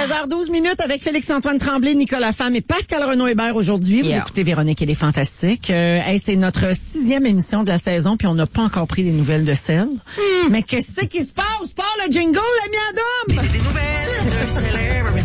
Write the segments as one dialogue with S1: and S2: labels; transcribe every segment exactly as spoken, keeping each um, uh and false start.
S1: seize heures douze minutes avec Félix-Antoine Tremblay, Nicolas Femme et Pascal Renaud-Hébert aujourd'hui. Vous yeah. écoutez Véronique et les Fantastiques. Euh, hey, c'est notre sixième émission de la saison, puis on n'a pas encore pris les nouvelles de Céline. Mm. Mais qu'est-ce qui se passe? Par le jingle, l'ami Adam!
S2: Des nouvelles de Céline.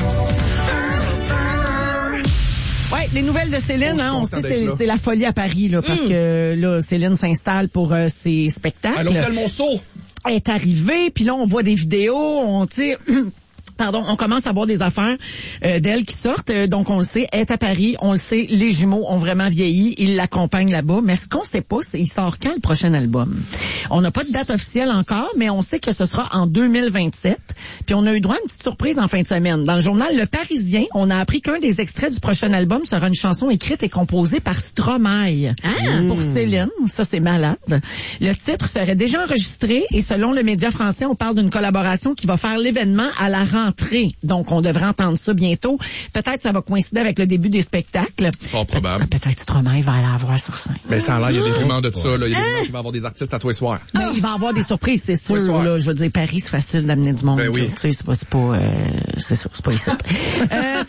S1: Ouais, les nouvelles de Céline, oh, hein, on sait c'est, c'est la folie à Paris, là, parce mm. que là, Céline s'installe pour euh, ses spectacles.
S3: À l'hôtel Monceau.
S1: Elle est arrivée, puis là, on voit des vidéos, on, tu sais... Pardon, on commence à voir des affaires euh, d'elle qui sortent. Euh, donc, on le sait, elle est à Paris. On le sait, les jumeaux ont vraiment vieilli. Ils l'accompagnent là-bas. Mais ce qu'on sait pas, c'est il sort quand le prochain album? On n'a pas de date officielle encore, mais on sait que ce sera en deux mille vingt-sept. Puis on a eu droit à une petite surprise en fin de semaine. Dans le journal Le Parisien, on a appris qu'un des extraits du prochain album sera une chanson écrite et composée par Stromae. Ah! Pour Céline. Ça, c'est malade. Le titre serait déjà enregistré et selon le média français, on parle d'une collaboration qui va faire l'événement à la rentrée. Donc, on devrait entendre ça bientôt. Peut-être ça va coïncider avec le début des spectacles.
S3: Fort probable.
S1: Pe- peut-être Stromae va aller la voir sur scène.
S3: Mais ça a l'air, il y a des rumeurs de ça. Là. Il y a des rumeurs qu'il va avoir des artistes à tous les soirs.
S1: Mais il va avoir des surprises, c'est sûr. Là, je veux dire, Paris, c'est facile d'amener du monde.
S3: Ben oui.
S1: Tu sais, c'est pas, c'est pas, euh, c'est sûr, c'est pas ici. euh,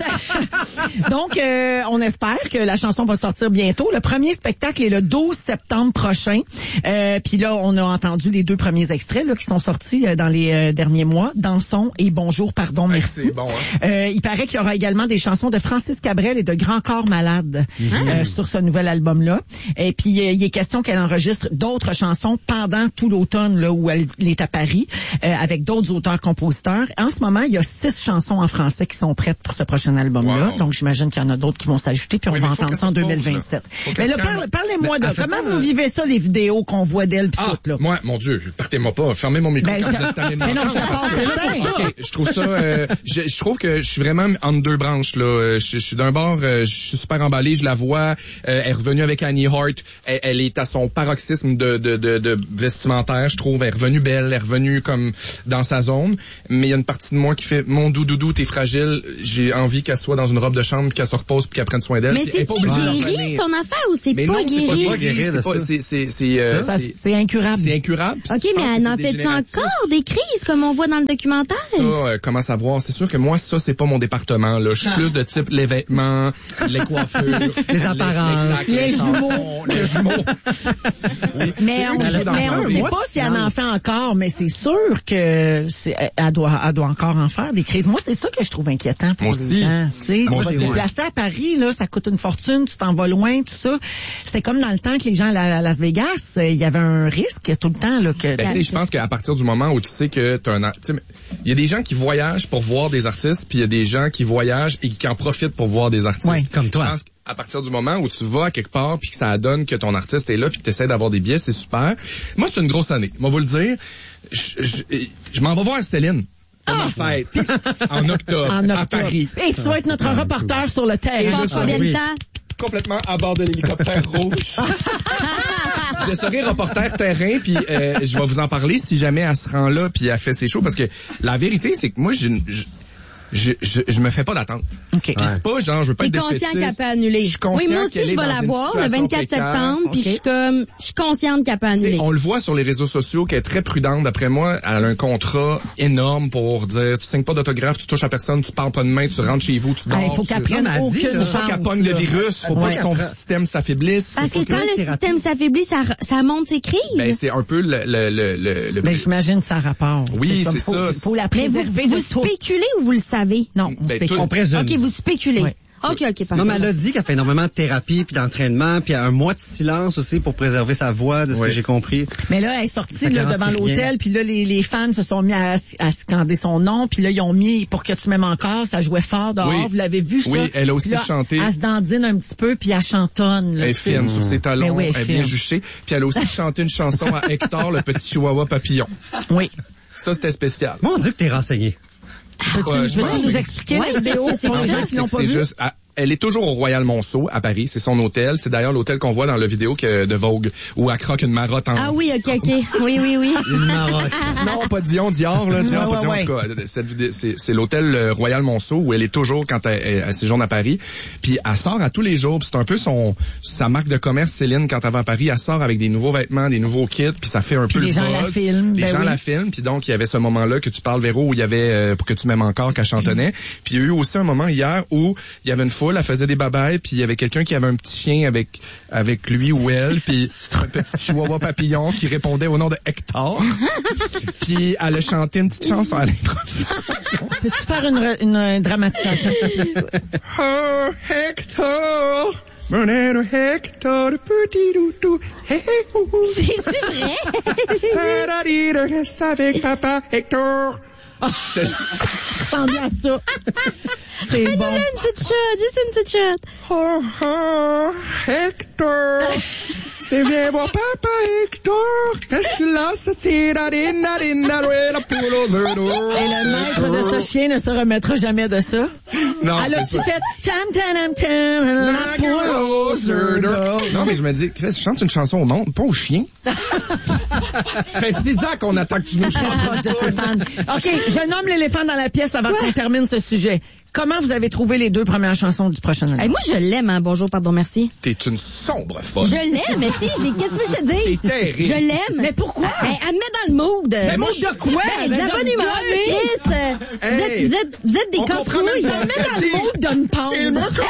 S1: donc, euh, on espère que la chanson va sortir bientôt. Le premier spectacle est le douze septembre prochain. Euh, Puis là, on a entendu les deux premiers extraits là qui sont sortis euh, dans les euh, derniers mois. Dansons et Bonjour, pardon, merci.
S3: C'est bon, hein?
S1: euh, il paraît qu'il y aura également des chansons de Francis Cabrel et de Grand Corps Malade mm-hmm. euh, sur ce nouvel album-là. Et puis, euh, il est question qu'elle enregistre d'autres chansons pendant tout l'automne là où elle est à Paris, euh, avec d'autres auteurs-compositeurs. En ce moment, il y a six chansons en français qui sont prêtes pour ce prochain album-là. Wow. Donc, j'imagine qu'il y en a d'autres qui vont s'ajouter, puis oui, on va entendre ça en deux mille vingt-sept. Là. Mais là, parle, parlez-moi de comment vous vivez ça, les vidéos qu'on voit d'elle pis
S3: ah,
S1: tout, là.
S3: Moi, mon Dieu, partez-moi pas, fermez mon micro. Ben,
S1: quand je... vous êtes allé mais non, je pas
S3: okay, je trouve ça, euh, je, je trouve que je suis vraiment entre deux branches, là. Je, je suis d'un bord, euh, je suis super emballé, je la vois, euh, elle est revenue avec Annie Hart, elle, elle est à son paroxysme de, de, de, de vestimentaire, je trouve, elle est revenue belle, elle est revenue comme dans sa zone, mais il y a une partie de moi qui fait, mon doudoudou, t'es fragile, j'ai envie qu'elle soit dans une robe de chambre, qu'elle se repose puis qu'elle prenne soin d'elle.
S4: Mais c'est pas guéri son affaire ou c'est
S3: mais
S4: pas
S3: non,
S4: guéri?
S3: C'est pas guéri, c'est pas, c'est, c'est, c'est, euh,
S1: ça, c'est, c'est incurable.
S3: C'est incurable.
S4: OK, mais elle en fait-tu encore des crises comme on voit dans le documentaire?
S3: Ça, euh, comment savoir? C'est sûr que moi, ça, c'est pas mon département, là. Je suis plus de type les vêtements, les coiffures,
S1: les apparences, les, les, les jumeaux.
S3: Les jumeaux.
S1: Oui. Mais on, mais on sait pas si elle en fait encore, mais c'est sûr que c'est, elle doit, elle doit encore en faire des crises. Moi, c'est ça que je trouve inquiétant pour
S3: moi
S1: les
S3: aussi.
S1: gens. Tu sais,
S3: moi
S1: tu vas te déplacer à Paris, là, ça coûte une fortune, tu t'en vas loin, tout ça. C'est comme dans le temps que les gens à Las Vegas, il y avait un risque tout le temps, là, que.
S3: Ben, tu sais, je pense qu'à partir du moment où tu sais que t'as un, il y a des gens qui voyagent pour voir des artistes, puis il y a des gens qui voyagent et qui en profitent pour voir des artistes.
S1: Ouais,
S5: comme toi.
S3: Je pense qu'à partir du moment où tu vas à quelque part puis que ça donne que ton artiste est là puis que tu essaies d'avoir des billets, c'est super. Moi, c'est une grosse année. Moi, vous le dire, je, je, je m'en vais voir Céline. Pour ma fête. En octobre.
S1: En octobre.
S3: À Paris.
S1: Et tu vas être notre reporter sur le terrain.
S4: Je combien de temps?
S3: Complètement à bord de l'hélicoptère rouge. Je serai reporter terrain, puis euh, je vais vous en parler si jamais elle se rend là, puis elle fait ses shows, parce que la vérité, c'est que moi, je, je, je, je, je me fais pas d'attente.
S1: Okay.
S3: Puis c'est pas genre, je veux pas
S4: T'es
S3: être
S4: conscient
S3: défaitiste.
S4: qu'elle peut annuler.
S3: Je suis conscient
S4: oui, moi aussi, je vais la voir le vingt-quatre septembre, puis okay. je suis comme, je suis consciente qu'elle peut annuler.
S3: On le voit sur les réseaux sociaux qu'elle est très prudente. D'après moi, elle a un contrat énorme pour dire, tu signes pas d'autographe, tu touches à personne, tu parles pas de main, tu rentres chez vous, tu dors.
S1: Il faut qu'elle prenne aucune chance.
S3: Faut pas qu'elle pogne le virus, faut pas que son système s'affaiblisse.
S4: Parce que quand le système s'affaiblit, ça, ça monte ses crises.
S3: Ben, c'est un peu le, le, le, le, le...
S1: Ben, j'imagine que ça rapport.
S3: Oui, c'est
S1: faut,
S3: ça.
S1: Faut la préserver.
S4: Vous, vous spéculez ou vous le savez?
S1: Non,
S3: ben,
S5: on présume.
S4: OK, vous spéculez.
S1: Ouais.
S4: OK, OK, parfait.
S5: Non, mais elle a dit qu'elle fait énormément de thérapie puis d'entraînement puis un mois de silence aussi pour préserver sa voix, de ce
S3: oui.
S5: que j'ai compris.
S1: Mais là, elle est sortie là, devant l'hôtel, puis là, les, les fans se sont mis à, à scander son nom, puis là, ils ont mis « Pour que tu m'aimes encore », ça jouait fort dehors,
S3: oui.
S1: vous l'avez vu, ça?
S3: Oui, elle a aussi
S1: là,
S3: chanté.
S1: Elle se dandine un petit peu, puis elle chantonne. Là,
S3: elle est fine sur ses talons,
S1: oui,
S3: elle est bien juchée. Puis elle a aussi chanté une chanson à Hector, le petit chihuahua papillon.
S1: Oui.
S3: Ça, c'était spécial.
S5: Mon Dieu que t'es renseigné.
S1: Peux-tu, ouais, je veux nous expliquer ouais, la vidéo
S4: c'est
S1: pour les
S4: ça,
S1: gens qui l'ont pas
S3: c'est
S1: vu?
S3: Juste, à, elle est toujours au Royal Monceau à Paris. C'est son hôtel. C'est d'ailleurs l'hôtel qu'on voit dans la vidéo que, de Vogue où elle croque une marotte en...
S4: Ah oui, ok, ok. Oui, oui, oui.
S5: Une marotte.
S3: Non, pas Dion, Dior, là. Dior,
S1: Ouais,
S3: pas Dion,
S1: ouais,
S3: en tout cas. Cette vidéo, c'est, c'est l'hôtel euh, Royal Monceau où elle est toujours quand elle, elle, elle séjourne à Paris. Puis elle sort à tous les jours. Puis c'est un peu son sa marque de commerce, Céline, quand elle va à Paris. Elle sort avec des nouveaux vêtements, des nouveaux kits. Puis ça fait un
S1: Puis
S3: peu
S1: les
S3: le
S1: gens
S3: buzz.
S1: la filment,
S3: Les
S1: ben
S3: gens
S1: oui.
S3: la filment. Puis donc, il y avait ce moment-là que tu parles, Véro, où il y avait euh, Pour que tu m'aimes encore qu'elle chantonnait. Puis il y a eu aussi un moment hier où il y avait une foule, elle faisait des babayes, puis il y avait quelqu'un qui avait un petit chien avec avec lui ou elle, puis c'était un petit chihuahua papillon qui répondait au nom de Hector. Puis elle a chanté une petite chanson à l'improvisation.
S1: Peux-tu faire une, re- une, euh, dramatisation, s'il te plaît?
S3: Oh, Hector, mon nom Hector, le petit doudou. Hey, hey, ouh, ouh.
S4: C'est-tu vrai?
S3: Ta-da-di-da, reste avec papa Hector.
S1: Ressemble à ça. C'est
S4: Fais-nous
S1: bon.
S4: là une petite shot, juste une petite shot.
S3: Oh, oh, Hector, c'est bien voir papa Hector. Est-ce que là, ça tira dinda dinda rueda pulo zero.
S1: Et le maître de ce chien ne se remettra jamais de ça.
S3: Non,
S1: Elle
S3: c'est
S1: a-tu
S3: ça.
S1: fait tam tam tam la poule zero?
S3: Non, mais je me dis, Chris, chante une chanson au monde, pas au chien. Ça fait six ans qu'on attend que tu nous
S1: Très
S3: chantes.
S1: proche de Stéphane. OK, je nomme l'éléphant dans la pièce avant qu'on termine ce sujet. Comment vous avez trouvé les deux premières chansons du prochain album?
S4: Hey, moi, je l'aime, hein. Bonjour, pardon, merci.
S3: T'es une sombre folle.
S4: Je l'aime, mais si, j'ai- qu'est-ce que je peux te dire?
S3: C'est terrible.
S4: Je l'aime.
S1: Mais pourquoi?
S4: Hey, elle me met dans le mood.
S1: Mais mood de quoi?
S4: Ben, de la
S1: Mais
S4: bonne
S1: de
S4: humeur,
S1: quoi?
S4: Chris. Euh, Vous
S3: Hey.
S4: êtes, vous êtes, vous êtes des
S3: On comprend
S4: casse-couilles.
S3: même
S1: Ça
S3: pas.
S1: me met dans le mood de me pendre.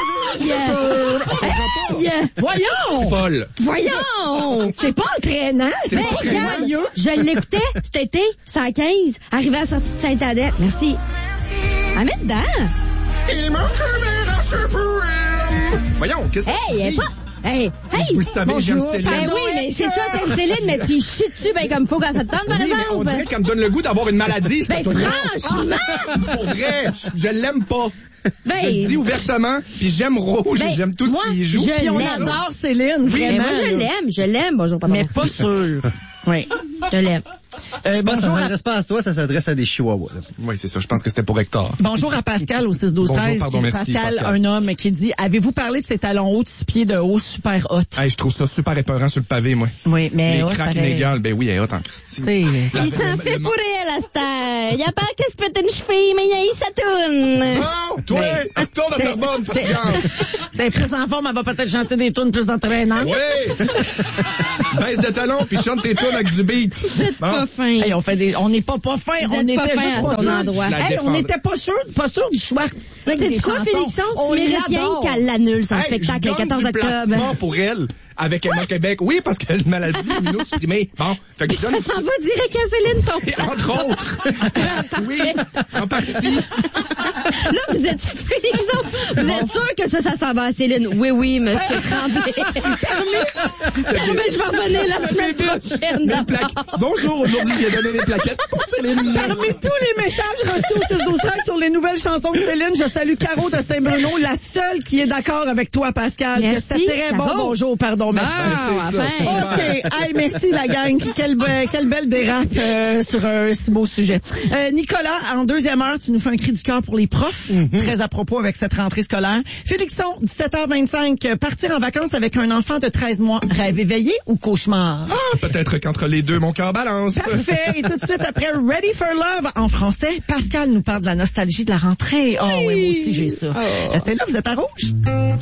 S4: Yeah. Hey.
S1: Voyons!
S3: Folle.
S4: Voyons!
S1: C'est pas entraînant, c'est
S4: Ben,
S1: pas très
S4: regarde,
S1: joyeux.
S4: je l'écoutais cet été, c'est à quinze, arrivé à la sortie de Sainte-Adèle. Merci. À mettre dedans.
S3: Il m'a crevé dans ce poème. Voyons, qu'est-ce que
S4: Hey, elle est pas... Hey, hey!
S3: Vous le savez, j'aime
S1: Bonjour,
S3: Céline.
S4: Ben oui, mais c'est ça, t'aimes Céline, mais tu chies dessus ben comme faut quand ça te tente, par
S3: Oui, mais on
S4: exemple.
S3: dirait qu'elle me donne le goût d'avoir une maladie.
S4: Ben
S3: cette oiseau.
S4: franchement!
S3: Pour vrai, je, je l'aime pas.
S4: Ben,
S3: Je le dis ouvertement, puis j'aime Rouge,
S4: Ben,
S3: j'aime tout
S4: moi,
S3: ce qui joue.
S4: je
S1: Puis on
S4: l'aime.
S1: adore Céline,
S4: Mais
S1: vraiment.
S4: moi, je
S1: là.
S4: l'aime, je l'aime. Bonjour, pardon.
S1: Mais
S4: merci.
S1: pas sûr. Oui.
S4: Je l'aime.
S1: Euh,
S5: Je pense que ça
S1: bonjour, à,
S5: s'adresse pas à toi, ça s'adresse à des chihuahuas. là.
S3: Oui, c'est ça. Je pense que c'était pour Hector.
S1: bonjour à Pascal au six douze
S3: Bonjour,
S1: seize.
S3: pardon, merci,
S1: Pascal,
S3: Pascal.
S1: un homme qui dit, avez-vous parlé de ces talons hauts de six pieds de haut super hot?
S3: Hey, je trouve ça super épeurant sur le pavé, moi.
S1: Oui, mais
S3: Les
S1: hot,
S3: craques
S1: pareil.
S3: inégales, ben oui, elle est hot en Christie.
S1: C'est...
S4: Il s'en fait pour elle, à cette heure. Il a peur qu'elle se pète une cheville, mais il a eu sa toune.
S3: Oh, toi,
S1: Mais-
S3: retourne à
S1: c'est-
S3: Terrebonne,
S1: c'est-
S3: fatigante.
S1: C'est plus en forme, elle va peut-être chanter des tunes plus entraînantes.
S3: Oui! Baisse de talons, puis chante tes tunes avec du beat.
S4: C'est
S3: Bon.
S4: pas fin.
S1: Hey, on fait des, on n'est pas pas fin,
S4: Vous
S1: on
S4: êtes
S1: était
S4: pas fin
S1: juste
S4: à
S1: pas
S4: ton
S1: sûr.
S4: endroit.
S3: La
S1: Hey, on
S3: défendre.
S1: n'était pas sûr, pas sûr du choix artistique des
S4: C'est quoi,
S1: chansons.
S4: Félixon?
S1: On
S4: Tu mérites rien
S1: l'adore.
S4: qu'elle l'annule, son
S3: Hey,
S4: spectacle
S3: je
S4: le
S3: donne
S4: quatorze
S3: du
S4: octobre.
S3: placement pour elle avec Emma Québec. Oui, parce qu'elle a une maladie immunosupprimée. Bon, fait que je donne
S4: Ça s'en va direct à Céline, ton
S3: entre autres. Oui, en partie.
S4: Là, vous êtes Félixon. Vous êtes sûr que ça, ça s'en va à Céline? Oui, oui, monsieur Tremblay. Mais je vais revenir la semaine prochaine.
S3: Mes
S4: d'abord.
S3: plaquettes. Bonjour, aujourd'hui, j'ai donné des plaquettes pour Céline.
S1: Parmi tous les messages reçus au six douze treize sur les nouvelles chansons de Céline, je salue Caro de Saint-Bruno, la seule qui est d'accord avec toi, Pascal.
S4: Merci,
S1: que c'était très bon.
S4: Caro.
S1: Bonjour, pardon, merci.
S4: Ah,
S3: c'est ça.
S4: enfin.
S1: OK. Hey, merci la gang. Quelle, be- quelle belle dérape euh, sur un si beau sujet. Euh, Nicolas, en deuxième heure, tu nous fais un cri du cœur pour les profs. Très à propos avec cette rentrée scolaire. Félixon, dix-sept heures vingt-cinq, euh, partir en vacances avec un enfant de treize mois. Rêve éveillé ou cauchemar?
S3: Ah, peut-être qu'entre les deux, mon cœur balance.
S1: Parfait. Et tout de suite après Ready for Love en français, Pascal nous parle de la nostalgie de la rentrée. Oh oui, moi aussi j'ai ça. Restez là, vous êtes à rouge.